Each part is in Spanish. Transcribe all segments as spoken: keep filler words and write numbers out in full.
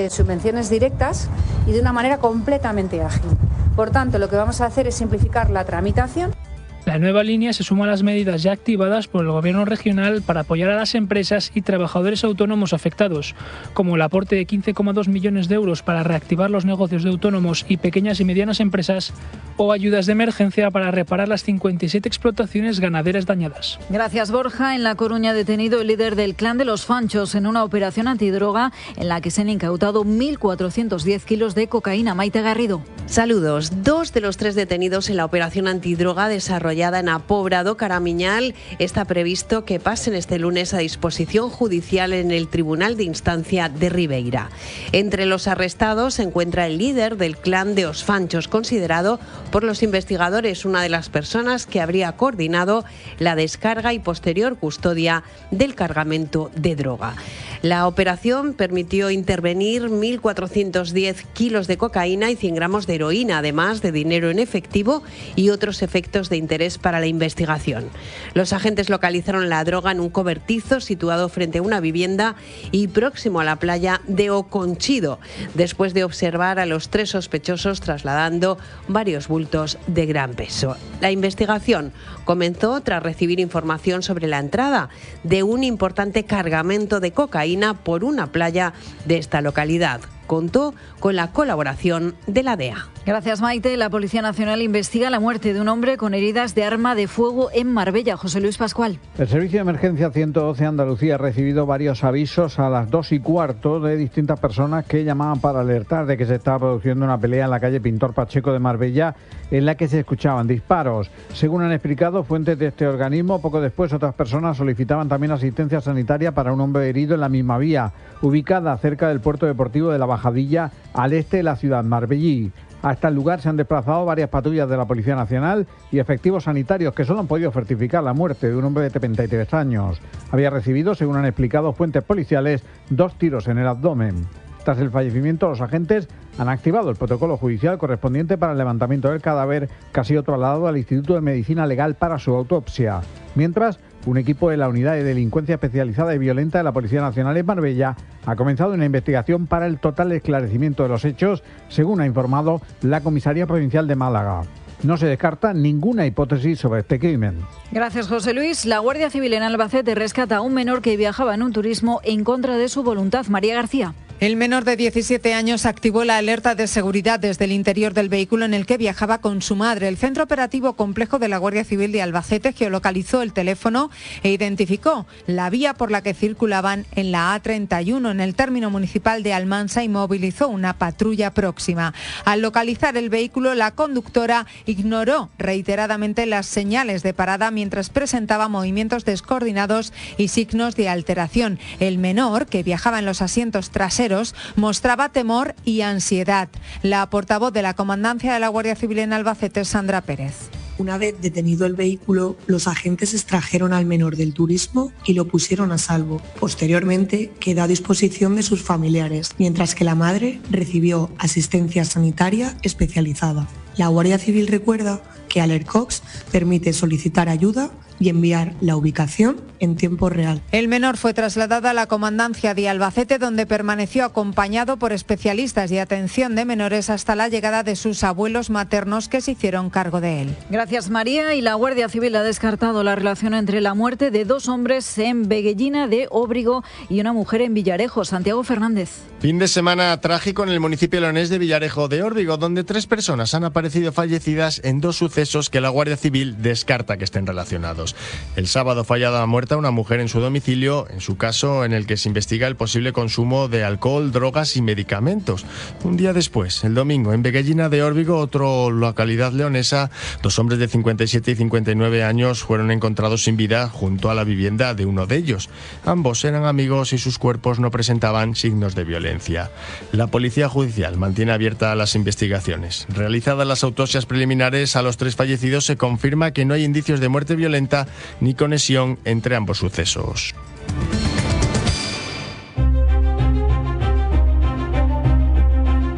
de subvenciones directas y de una manera completamente ágil. Por tanto, lo que vamos a hacer es simplificar la tramitación. La nueva línea se suma a las medidas ya activadas por el Gobierno regional para apoyar a las empresas y trabajadores autónomos afectados, como el aporte de quince coma dos millones de euros para reactivar los negocios de autónomos y pequeñas y medianas empresas, o ayudas de emergencia para reparar las cincuenta y siete explotaciones ganaderas dañadas. Gracias, Borja. En La Coruña, detenido el líder del clan de los Fanchos en una operación antidroga en la que se han incautado mil cuatrocientos diez kilos de cocaína. Maite Garrido. Saludos. Dos de los tres detenidos en la operación antidroga desarrollada en Apobrado, Caramiñal, está previsto que pasen este lunes a disposición judicial en el Tribunal de Instancia de Ribeira. Entre los arrestados se encuentra el líder del clan de os Fanchos, considerado por los investigadores una de las personas que habría coordinado la descarga y posterior custodia del cargamento de droga. La operación permitió intervenir mil cuatrocientos diez kilos de cocaína y cien gramos de heroína, además de dinero en efectivo y otros efectos de interés para la investigación. Los agentes localizaron la droga en un cobertizo situado frente a una vivienda y próximo a la playa de Oconchido, después de observar a los tres sospechosos trasladando varios bultos de gran peso. La investigación comenzó tras recibir información sobre la entrada de un importante cargamento de cocaína por una playa de esta localidad. Contó con la colaboración de la D E A. Gracias, Maite. La Policía Nacional investiga la muerte de un hombre con heridas de arma de fuego en Marbella. José Luis Pascual. El Servicio de Emergencia ciento doce Andalucía ha recibido varios avisos a las dos y cuarto de distintas personas que llamaban para alertar de que se estaba produciendo una pelea en la calle Pintor Pacheco de Marbella, en la que se escuchaban disparos. Según han explicado fuentes de este organismo, poco después otras personas solicitaban también asistencia sanitaria para un hombre herido en la misma vía, ubicada cerca del puerto deportivo de la Bajadilla, al este de la ciudad marbellí. Hasta el lugar se han desplazado varias patrullas de la Policía Nacional y efectivos sanitarios que solo han podido certificar la muerte de un hombre de treinta y tres años. Había recibido, según han explicado fuentes policiales, dos tiros en el abdomen. Tras el fallecimiento, los agentes han activado el protocolo judicial correspondiente para el levantamiento del cadáver, que ha sido trasladado al Instituto de Medicina Legal para su autopsia. Mientras, un equipo de la Unidad de Delincuencia Especializada y Violenta de la Policía Nacional en Marbella ha comenzado una investigación para el total esclarecimiento de los hechos, según ha informado la Comisaría Provincial de Málaga. No se descarta ninguna hipótesis sobre este crimen. Gracias, José Luis. La Guardia Civil en Albacete rescata a un menor que viajaba en un turismo en contra de su voluntad. María García. El menor de diecisiete años activó la alerta de seguridad desde el interior del vehículo en el que viajaba con su madre. El Centro Operativo Complejo de la Guardia Civil de Albacete geolocalizó el teléfono e identificó la vía por la que circulaban en la A treinta y uno en el término municipal de Almansa y movilizó una patrulla próxima. Al localizar el vehículo, la conductora ignoró reiteradamente las señales de parada mientras presentaba movimientos descoordinados y signos de alteración. El menor, que viajaba en los asientos traseros, mostraba temor y ansiedad. La portavoz de la Comandancia de la Guardia Civil en Albacete, Sandra Pérez. Una vez detenido el vehículo, los agentes extrajeron al menor del turismo y lo pusieron a salvo. Posteriormente, quedó a disposición de sus familiares, mientras que la madre recibió asistencia sanitaria especializada. La Guardia Civil recuerda que AlertCops permite solicitar ayuda y enviar la ubicación en tiempo real. El menor fue trasladado a la Comandancia de Albacete, donde permaneció acompañado por especialistas de atención de menores hasta la llegada de sus abuelos maternos, que se hicieron cargo de él. Gracias, María. Y la Guardia Civil ha descartado la relación entre la muerte de dos hombres en Veguellina de Óbrigo y una mujer en Villarejo. Santiago Fernández. Fin de semana trágico en el municipio leonés de Villarejo de Órbigo, donde tres personas han aparecido fallecidas en dos sucesos que la Guardia Civil descarta que estén relacionados. El sábado fue hallada muerta una mujer en su domicilio, en su caso en el que se investiga el posible consumo de alcohol, drogas y medicamentos. Un día después, el domingo, en Veguellina de Órbigo, otra localidad leonesa, dos hombres de cincuenta y siete y cincuenta y nueve años fueron encontrados sin vida junto a la vivienda de uno de ellos. Ambos eran amigos y sus cuerpos no presentaban signos de violencia. La Policía Judicial mantiene abiertas las investigaciones. Realizadas las autopsias preliminares a los tres fallecidos, se confirma que no hay indicios de muerte violenta ni conexión entre ambos sucesos. Y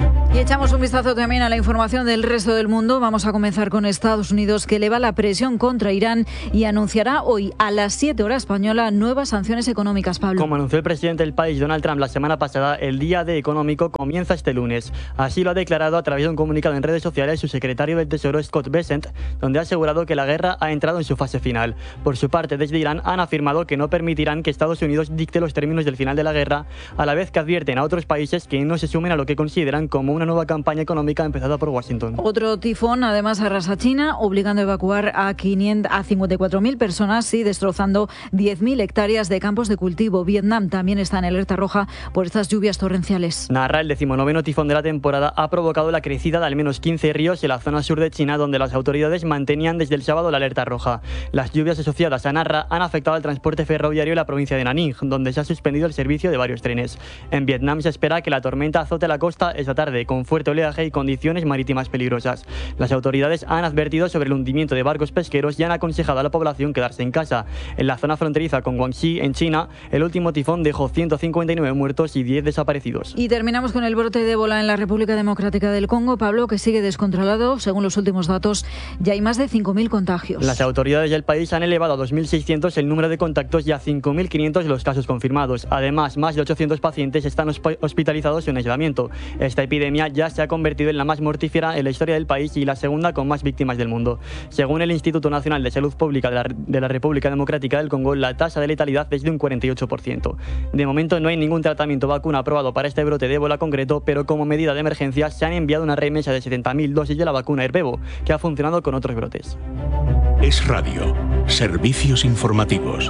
Echamos un vistazo también a la información del resto del mundo. Vamos a comenzar con Estados Unidos, que eleva la presión contra Irán y anunciará hoy a las siete hora española nuevas sanciones económicas, Pablo. Como anunció el presidente del país, Donald Trump, la semana pasada, el día D económico comienza este lunes. Así lo ha declarado a través de un comunicado en redes sociales su secretario del Tesoro, Scott Bessent, donde ha asegurado que la guerra ha entrado en su fase final. Por su parte, desde Irán han afirmado que no permitirán que Estados Unidos dicte los términos del final de la guerra, a la vez que advierten a otros países que no se sumen a lo que consideran como una nueva campaña económica empezada por Washington. Otro tifón además arrasa China, obligando a evacuar a, quinientos, a cincuenta y cuatro mil personas y destrozando diez mil hectáreas de campos de cultivo. Vietnam también está en alerta roja por estas lluvias torrenciales. Narra, el decimonoveno tifón de la temporada, ha provocado la crecida de al menos quince ríos en la zona sur de China, donde las autoridades mantenían desde el sábado la alerta roja. Las lluvias asociadas a Narra han afectado al transporte ferroviario en la provincia de Nanning, donde se ha suspendido el servicio de varios trenes. En Vietnam se espera que la tormenta azote la costa esta tarde, con fuerte oleaje y condiciones marítimas peligrosas. Las autoridades han advertido sobre el hundimiento de barcos pesqueros y han aconsejado a la población quedarse en casa. En la zona fronteriza con Guangxi, en China, el último tifón dejó ciento cincuenta y nueve muertos y diez desaparecidos. Y terminamos con el brote de ébola en la República Democrática del Congo, Pablo, que sigue descontrolado. Según los últimos datos, ya hay más de cinco mil contagios. Las autoridades del país han elevado a dos mil seiscientos el número de contactos y a cinco mil quinientos los casos confirmados. Además, más de ochocientos pacientes están hospitalizados en aislamiento. Esta epidemia ya se ha convertido en la más mortífera en la historia del país y la segunda con más víctimas del mundo. Según el Instituto Nacional de Salud Pública de la, de la República Democrática del Congo, la tasa de letalidad es de un cuarenta y ocho por ciento. De momento no hay ningún tratamiento o vacuna aprobado para este brote de ébola concreto, pero como medida de emergencia se han enviado una remesa de setenta mil dosis de la vacuna Ervebo, que ha funcionado con otros brotes. Es Radio. Servicios informativos.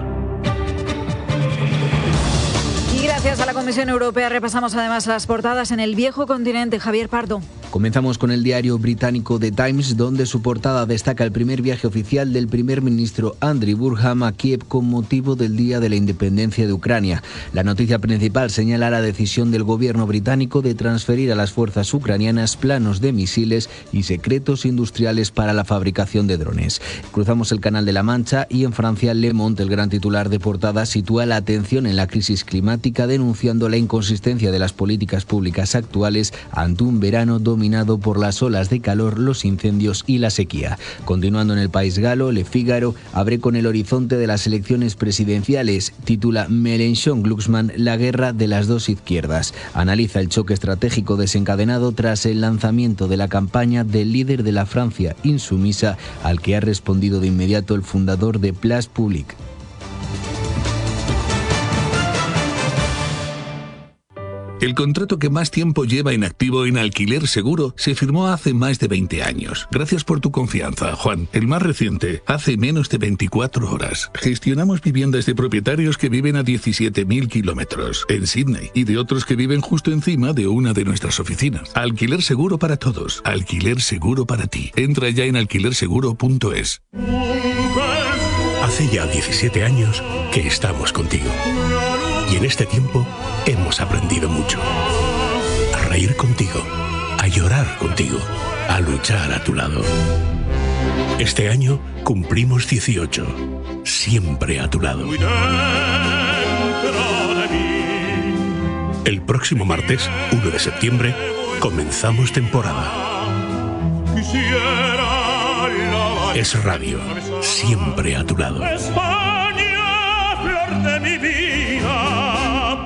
Y gracias a la Comisión Europea repasamos además las portadas en el viejo continente. Javier Pardo. Comenzamos con el diario británico The Times, donde su portada destaca el primer viaje oficial del primer ministro Andrew Burham a Kiev con motivo del Día de la Independencia de Ucrania. La noticia principal señala la decisión del gobierno británico de transferir a las fuerzas ucranianas planos de misiles y secretos industriales para la fabricación de drones. Cruzamos el Canal de la Mancha y en Francia, Le Monde, el gran titular de portada, sitúa la atención en la crisis climática, denunciando la inconsistencia de las políticas públicas actuales ante un verano dominado por las olas de calor, los incendios y la sequía. Continuando en el País Galo, Le Figaro abre con el horizonte de las elecciones presidenciales. Titula Mélenchon-Glucksmann, la guerra de las dos izquierdas. Analiza el choque estratégico desencadenado tras el lanzamiento de la campaña del líder de la Francia insumisa, al que ha respondido de inmediato el fundador de Place Publique. El contrato que más tiempo lleva en activo en Alquiler Seguro se firmó hace más de veinte años. Gracias por tu confianza, Juan. El más reciente, hace menos de veinticuatro horas. Gestionamos viviendas de propietarios que viven a diecisiete mil kilómetros en Sydney y de otros que viven justo encima de una de nuestras oficinas. Alquiler Seguro para todos. Alquiler Seguro para ti. Entra ya en alquiler seguro punto es. Hace ya diecisiete años que estamos contigo. Y en este tiempo hemos aprendido mucho. A reír contigo, a llorar contigo, a luchar a tu lado. Este año cumplimos dieciocho, siempre a tu lado. El próximo martes, uno de septiembre, comenzamos temporada. Es Radio, siempre a tu lado. De mi vida.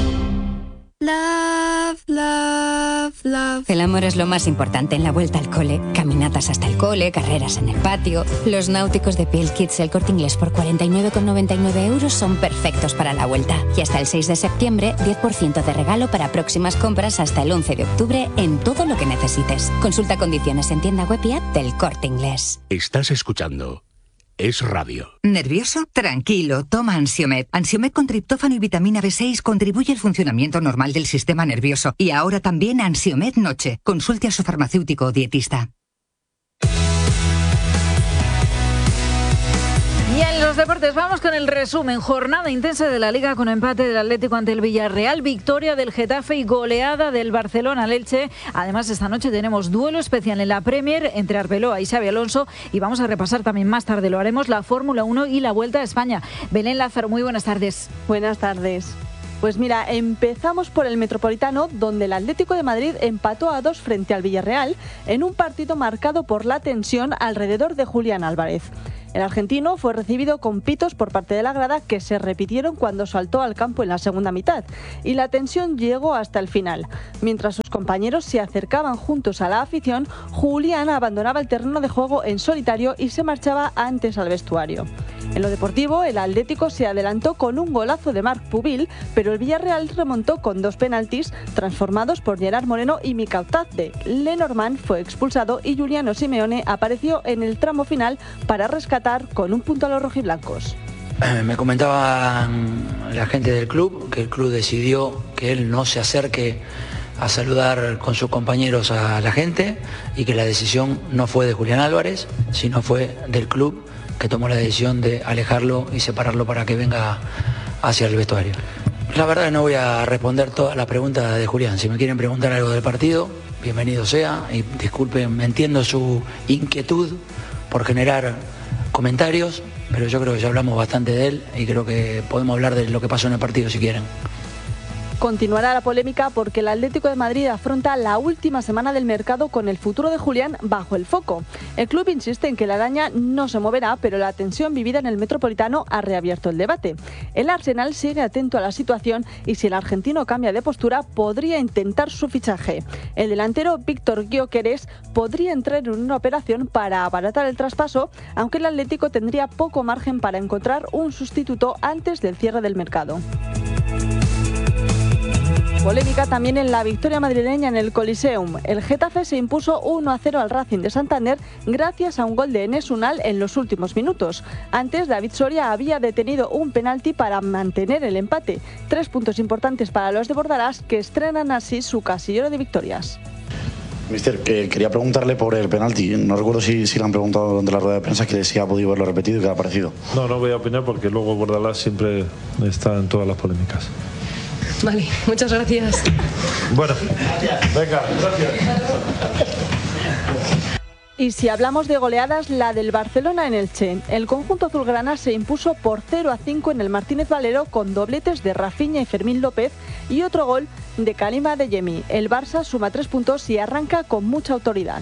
Love, love, love. El amor es lo más importante en la vuelta al cole. Caminatas hasta el cole, carreras en el patio. Los náuticos de Piel Kids El Corte Inglés por cuarenta y nueve con noventa y nueve euros son perfectos para la vuelta. Y hasta el seis de septiembre, diez por ciento de regalo para próximas compras hasta el once de octubre en todo lo que necesites. Consulta condiciones en tienda web y app del Corte Inglés. Estás escuchando Es Radio. ¿Nervioso? Tranquilo, toma Ansiomed. Ansiomed con triptófano y vitamina B seis contribuye al funcionamiento normal del sistema nervioso. Y ahora también Ansiomed Noche. Consulte a su farmacéutico o dietista. Y en los deportes vamos con el resumen. Jornada intensa de la Liga con empate del Atlético ante el Villarreal, victoria del Getafe y goleada del Barcelona al Elche. Además, esta noche tenemos duelo especial en la Premier entre Arbeloa y Xabi Alonso y vamos a repasar también más tarde, lo haremos, la Fórmula uno y la Vuelta a España. Belén Lázaro, muy buenas tardes. Buenas tardes. Pues mira, empezamos por el Metropolitano, donde el Atlético de Madrid empató a dos frente al Villarreal en un partido marcado por la tensión alrededor de Julián Álvarez. El argentino fue recibido con pitos por parte de la grada que se repitieron cuando saltó al campo en la segunda mitad, y la tensión llegó hasta el final. Mientras sus compañeros se acercaban juntos a la afición, Julián abandonaba el terreno de juego en solitario y se marchaba antes al vestuario. En lo deportivo, el Atlético se adelantó con un golazo de Marc Pubil, pero el Villarreal remontó con dos penaltis transformados por Gerard Moreno y Mika Oktazde. Lenormand fue expulsado y Giuliano Simeone apareció en el tramo final para rescatar con un punto a los rojiblancos. Me comentaba la gente del club que el club decidió que él no se acerque a saludar con sus compañeros a la gente y que la decisión no fue de Julián Álvarez, sino fue del club, que tomó la decisión de alejarlo y separarlo para que venga hacia el vestuario. La verdad es que no voy a responder todas las preguntas de Julián. Si me quieren preguntar algo del partido, bienvenido sea. Y disculpen, entiendo su inquietud por generar comentarios, pero yo creo que ya hablamos bastante de él y creo que podemos hablar de lo que pasó en el partido si quieren. Continuará la polémica porque el Atlético de Madrid afronta la última semana del mercado con el futuro de Julián bajo el foco. El club insiste en que la araña no se moverá, pero la tensión vivida en el Metropolitano ha reabierto el debate. El Arsenal sigue atento a la situación y si el argentino cambia de postura podría intentar su fichaje. El delantero Víctor Gyökeres podría entrar en una operación para abaratar el traspaso, aunque el Atlético tendría poco margen para encontrar un sustituto antes del cierre del mercado. Polémica también en la victoria madrileña en el Coliseum. El Getafe se impuso uno a cero al Racing de Santander gracias a un gol de Enes Unal en los últimos minutos. Antes, David Soria había detenido un penalti para mantener el empate. Tres puntos importantes para los de Bordalás, que estrenan así su casillero de victorias. Mister, que quería preguntarle por el penalti. No recuerdo si, si le han preguntado durante la rueda de prensa que si ha podido verlo repetido y qué ha parecido. No, no voy a opinar porque luego Bordalás siempre está en todas las polémicas. Vale, muchas gracias. Bueno, venga, gracias. Y si hablamos de goleadas, la del Barcelona en Elche. El conjunto azulgrana se impuso por cero a cinco en el Martínez Valero con dobletes de Rafinha y Fermín López y otro gol de Karim Adeyemi. El Barça suma tres puntos y arranca con mucha autoridad.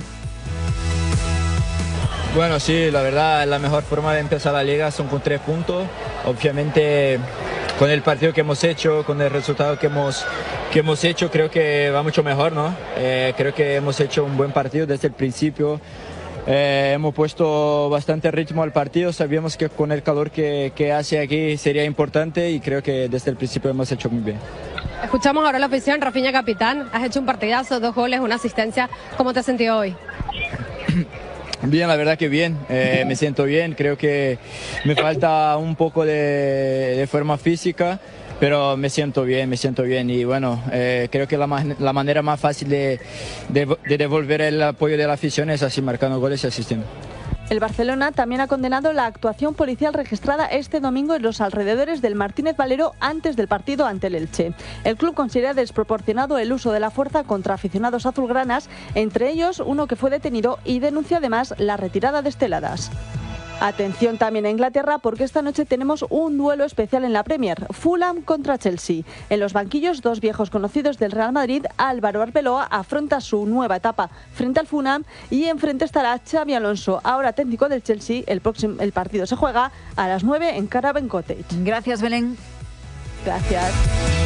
Bueno, sí, la verdad, la mejor forma de empezar la liga son con tres puntos. Obviamente, con el partido que hemos hecho, con el resultado que hemos, que hemos hecho, creo que va mucho mejor, ¿no? Eh, creo que hemos hecho un buen partido desde el principio. Eh, hemos puesto bastante ritmo al partido, sabíamos que con el calor que, que hace aquí sería importante y creo que desde el principio hemos hecho muy bien. Escuchamos ahora la afición, Rafinha capitán, has hecho un partidazo, dos goles, una asistencia. ¿Cómo te has sentido hoy? Bien, la verdad que bien, eh, me siento bien, creo que me falta un poco de, de forma física, pero me siento bien, me siento bien y bueno, eh, creo que la, la manera más fácil de, de, de devolver el apoyo de la afición es así, marcando goles y asistiendo. El Barcelona también ha condenado la actuación policial registrada este domingo en los alrededores del Martínez Valero antes del partido ante el Elche. El club considera desproporcionado el uso de la fuerza contra aficionados azulgranas, entre ellos uno que fue detenido, y denuncia además la retirada de esteladas. Atención también a Inglaterra porque esta noche tenemos un duelo especial en la Premier, Fulham contra Chelsea. En los banquillos, dos viejos conocidos del Real Madrid, Álvaro Arbeloa afronta su nueva etapa frente al Fulham y enfrente estará Xabi Alonso, ahora técnico del Chelsea. El, próximo, el partido se juega a las nueve en Craven Cottage. Gracias, Belén. Gracias.